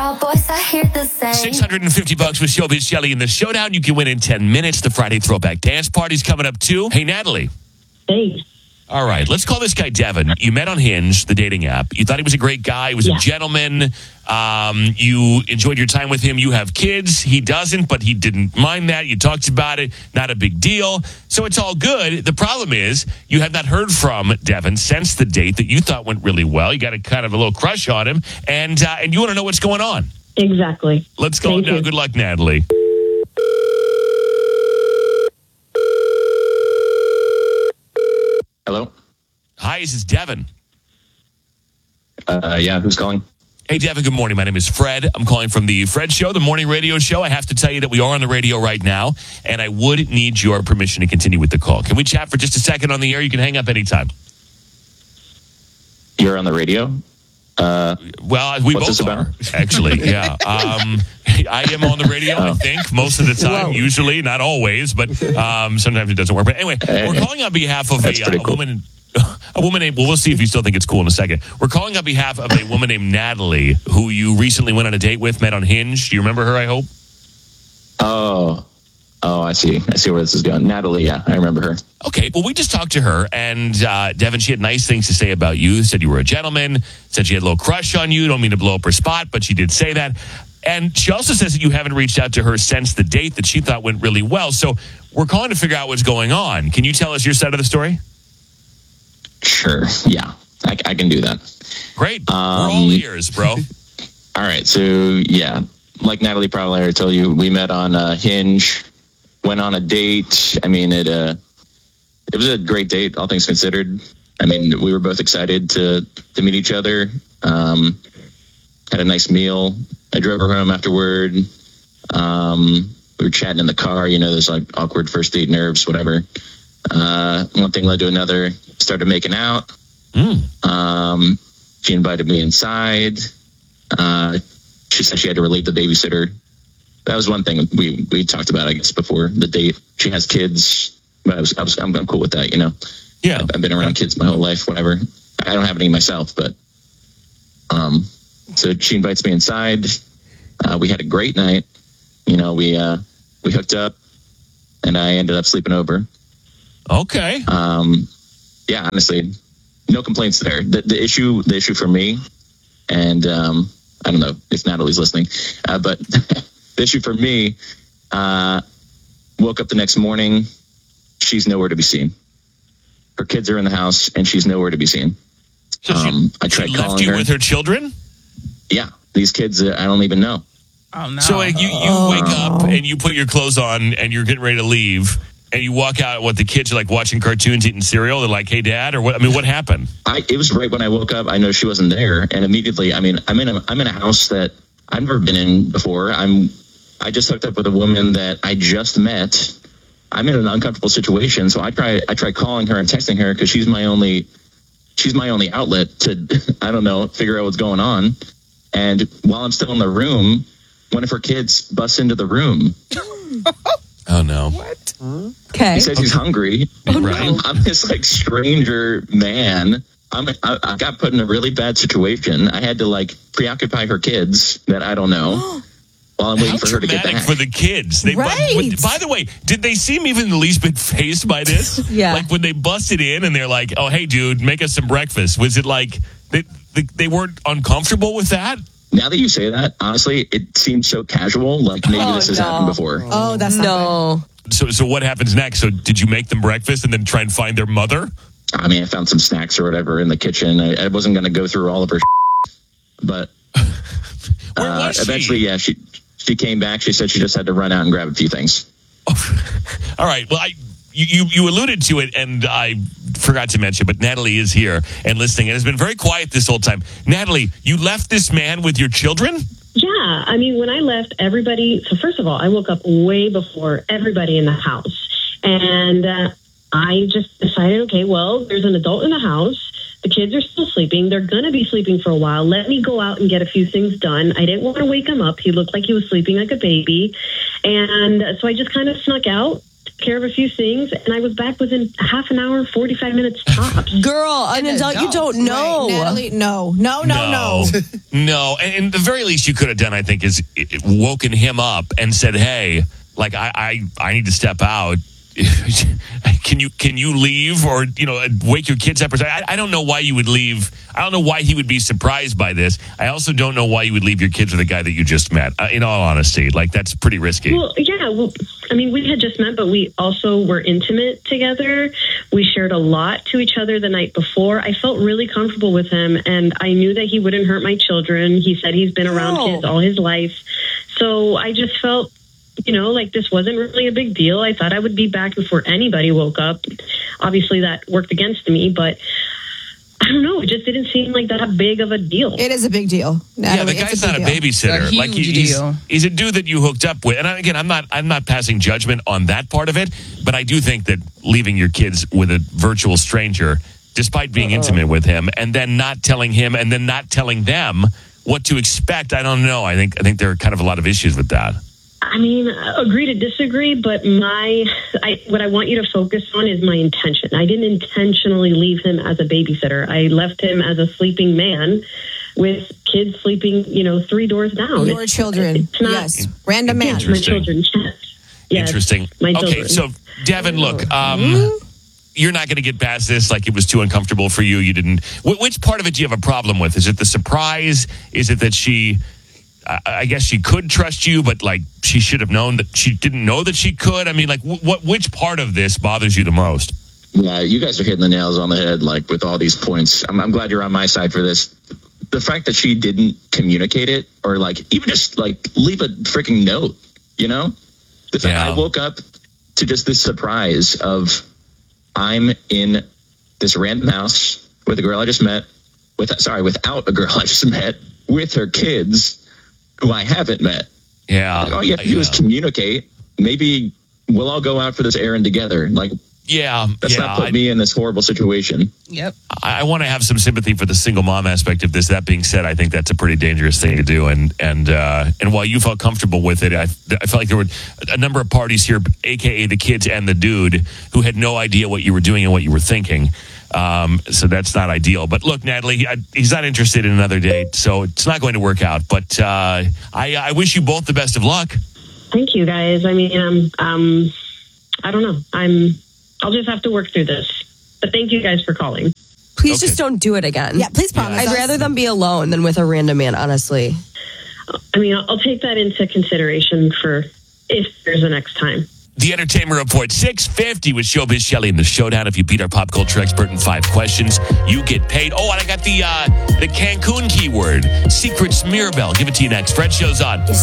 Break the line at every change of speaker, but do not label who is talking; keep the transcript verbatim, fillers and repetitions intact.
all boys, I hear the same.
six hundred fifty bucks with Showbiz Shelly in the showdown. You can win in ten minutes. The Friday Throwback Dance Party's coming up too. Hey, Natalie.
Thanks.
All right, let's call this guy Devin. You met on Hinge, the dating app. You thought he was a great guy. He was
Yeah.
a gentleman. Um, you enjoyed your time with him. You have kids. He doesn't, but he didn't mind that. You talked about it. Not a big deal. So it's all good. The problem is you have not heard from Devin since the date that you thought went really well. You got a kind of a little crush on him, and uh, and you want to know what's going on.
Exactly.
Let's go
Thank
now.
you.
Good luck, Natalie.
Hello?
Hi, this is Devin.
Uh, yeah, who's calling?
Hey, Devin, good morning. My name is Fred. I'm calling from the Fred Show, the morning radio show. I have to tell you that we are on the radio right now, and I would need your permission to continue with the call. Can we chat for just a second on the air? You can hang up anytime.
You're on the radio? Uh,
Well, we
What's
both
this about?
are, actually, yeah. Um, I am on the radio, I think, most of the time,
Whoa.
usually, not always, but um, sometimes it doesn't work. But anyway, we're calling on behalf of a,
That's
uh,
pretty
a
cool.
woman... A woman named, well, we'll see if you still think it's cool in a second. We're calling on behalf of a woman named Natalie, who you recently went on a date with, met on Hinge. Do you remember her, I hope?
oh, oh, I see. I see where this is going. Natalie, yeah, I remember her.
Okay, well, we just talked to her, and uh, Devin, she had nice things to say about you. Said you were a gentleman, said she had a little crush on you. Don't mean to blow up her spot, but she did say that. And she also says that you haven't reached out to her since the date that she thought went really well. So we're calling to figure out what's going on. Can you tell us your side of the story?
Sure, yeah, I, I can do that.
Great.
Um,
we're all ears, bro.
All right, so yeah, like Natalie probably already told you, we met on uh, Hinge, went on a date. I mean, it uh, it was a great date, all things considered. I mean, we were both excited to to meet each other. Um, had a nice meal. I drove her home afterward. Um, we were chatting in the car. You know, there's like awkward first date nerves, whatever. Uh, one thing led to another. Started making out.
Mm.
Um, she invited me inside. Uh, she said she had to relieve the babysitter. That was one thing we, we talked about, I guess, before the date. She has kids, but I was, I was I'm, I'm cool with that, you know.
Yeah.
I've, I've been around kids my whole life, whatever. I don't have any myself, but um, so she invites me inside. Uh, we had a great night. You know, we uh, we hooked up, and I ended up sleeping over.
Okay.
Um, yeah, honestly, no complaints there. The, the issue, the issue for me, and um, I don't know if Natalie's listening, uh, but the issue for me, uh, woke up the next morning, she's nowhere to be seen. Her kids are in the house, and she's nowhere to be seen.
So she,
um, I tried
she left
calling
you
her.
with her children?
Yeah, these kids, uh, I don't even know.
Oh, no.
So like, you, you wake up and you put your clothes on and you're getting ready to leave, and you walk out, what, the kids are like watching cartoons, eating cereal? They're like, hey, Dad? Or what? I mean, what happened?
I, it was right when I woke up. I know she wasn't there, and immediately, I mean, I'm in a I'm in a house that I've never been in before. I'm I just hooked up with a woman that I just met. I'm in an uncomfortable situation, so I try I try calling her and texting her because she's my only she's my only outlet to I don't know figure out what's going on. And while I'm still in the room, one of her kids busts into the room.
Oh, no.
What?
Okay.
He says he's hungry.
Right.
I'm, I'm this like stranger man. I'm, I, I got put in a really bad situation. I had to like preoccupy her kids that I don't know while I'm waiting
How
for her to get
traumatic
back.
for the kids. They,
Right.
but- by the way, did they seem even the least bit phased by this?
Yeah.
Like when they busted in and they're like, oh, hey, dude, make us some breakfast. Was it like they, they, they weren't uncomfortable with that?
Now that you say that, honestly, it seems so casual. Like maybe
Oh,
this has
no.
happened before.
Oh, that's not
No.
So, so what happens next? So did you make them breakfast and then try and find their mother?
I mean, I found some snacks or whatever in the kitchen. I, I wasn't going to go through all of her, but
Where
uh,
was she?
eventually, yeah, she she came back. She said she just had to run out and grab a few things.
All right. Well, I you, you you alluded to it, and I forgot to mention, but Natalie is here and listening, and has been very quiet this whole time. Natalie, you left this man with your children?
Yeah, I mean, when I left, everybody. So first of all, I woke up way before everybody in the house, and uh, I just decided, okay, well, there's an adult in the house. The kids are still sleeping. They're going to be sleeping for a while. Let me go out and get a few things done. I didn't want to wake him up. He looked like he was sleeping like a baby. And so I just kind of snuck out, care of a few things, and I was back within half an hour, forty-five minutes tops.
Girl, an adult, you don't know.
Right, Natalie, no, no, no, no.
No, no. And, and the very least you could have done, I think, is it, it woken him up and said, "Hey, like I, I, I need to step out. Can you can you leave or you know wake your kids up?" Or I, I don't know why you would leave. I don't know why he would be surprised by this. I also don't know why you would leave your kids with a guy that you just met. Uh, in all honesty, like that's pretty risky.
Well, yeah. Well, I mean, we had just met, but we also were intimate together. We shared a lot to each other the night before. I felt really comfortable with him, and I knew that he wouldn't hurt my children. He said he's been around
Oh.
kids all his life, so I just felt, you know, like this wasn't really a big deal. I thought I would be back before anybody woke up. Obviously, that worked against me, but I don't know. It just didn't seem like that big of a deal.
It is a big deal.
Yeah,
Natalie,
the
it's
guy's
a
not a
big deal.
babysitter.
A
like he-
huge
he's,
deal.
he's a dude that you hooked up with. And I- again, I'm not I'm not passing judgment on that part of it, but I do think that leaving your kids with a virtual stranger, despite being intimate with him, and then not telling him, and then not telling them what to expect, I don't know. I think I think there are kind of a lot of issues with that.
I mean, agree to disagree, but my, I, what I want you to focus on is my intention. I didn't intentionally leave him as a babysitter. I left him as a sleeping man with kids sleeping, you know, three doors down.
Your
It's-
children.
it's not-
Yes. Random man.
Yes, my
Interesting.
children. Yes. Yes,
Interesting.
My
Okay,
children.
so Devin, look, um, you're not going to get past this. Like it was too uncomfortable for you. You didn't. Wh- which part of it do you have a problem with? Is it the surprise? Is it that she? I- I guess she could trust you, but like she should have known that she didn't know that she could. I mean, like wh- what? Which part of this bothers you the most?
Yeah, you guys are hitting the nails on the head, like with all these points. I'm, I'm glad you're on my side for this. The fact that she didn't communicate it, or like even just like leave a freaking note, you know? The fact
Yeah.
I woke up to just this surprise of I'm in this random house with a girl I just met, with sorry, without a girl I just met, with her kids who I haven't met.
Yeah.
Like, all you have to do is communicate. Maybe we'll all go out for this errand together. Like,
Yeah.
let's
yeah.
not put
I-
me in this horrible situation.
Yep.
I, I want to have some sympathy for the single mom aspect of this. That being said, I think that's a pretty dangerous thing to do. And and uh, and while you felt comfortable with it, I, I felt like there were a number of parties here, aka the kids and the dude, who had no idea what you were doing and what you were thinking. Um, so that's not ideal. But look, Natalie, I, he's not interested in another date, so it's not going to work out. But uh, I, I wish you both the best of luck.
Thank you, guys. I mean, um, um, I don't know. I'm. I'll just have to work through this. But thank you guys for calling.
Please
Okay.
just don't do it again.
Yeah, please promise
I'd
us.
rather them be alone than with a random man, honestly.
I mean, I'll, I'll take that into consideration for if there's a next time.
The Entertainment Report, six fifty with Showbiz Shelley in the Showdown. If you beat our pop culture expert in five questions, you get paid. Oh, and I got the uh, the Cancun keyword, Secrets Mirabelle. Give it to you next. Fred Show's on.